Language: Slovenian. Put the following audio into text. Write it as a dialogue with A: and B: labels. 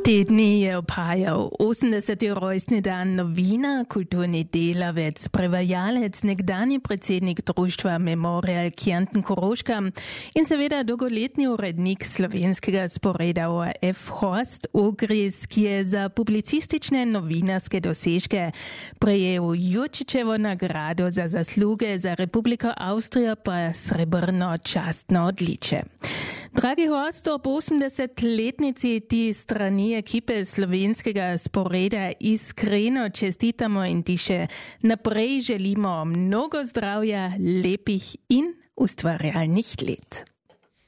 A: Te dni je opajal 80. rojstni dan novina, kulturni delavec, prevajalec, nekdanji predsednik društva Memorial Kjanten Koroška in seveda dolgoletni urednik slovenskega sporeda ORF Horst Ogris, ki je za publicistične novinarske dosežke prejel Jurčičevo nagrado za zasluge, za Republiko Avstrijo pa srebrno častno odličje. Dragi Horst, ob 80-letnici ti strani ekipe slovenskega sporeda iskreno čestitamo in ti še naprej želimo mnogo zdravja, lepih in ustvarjalnih let.